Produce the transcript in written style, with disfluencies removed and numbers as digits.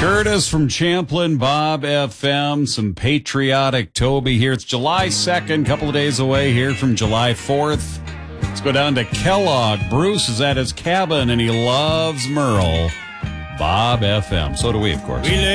Curtis from Champlin, Bob FM, some patriotic Toby here. It's July 2nd, couple of days away here from July 4th. Let's go down to Kellogg. Bruce is at his cabin, and he loves Merle. Bob FM. So do we, of course.